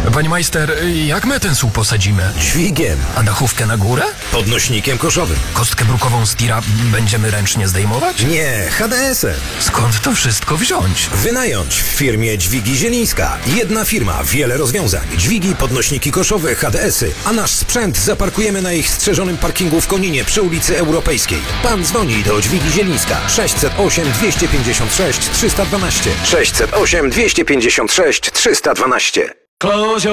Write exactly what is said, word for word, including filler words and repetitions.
Panie majster, jak my ten słup posadzimy? Dźwigiem. A dachówkę na górę? Podnośnikiem koszowym. Kostkę brukową z tira będziemy ręcznie zdejmować? Nie, H D S-em. Skąd to wszystko wziąć? Wynająć w firmie Dźwigi Zielińska. Jedna firma, wiele rozwiązań. Dźwigi, podnośniki koszowe, H D S-y. A nasz sprzęt zaparkujemy na ich strzeżonym parkingu w Koninie przy ulicy Europejskiej. Pan dzwoni do Dźwigi Zielińska. sześćset osiem dwieście pięćdziesiąt sześć trzysta dwanaście. sześćset osiem dwieście pięćdziesiąt sześć trzysta dwanaście. Close your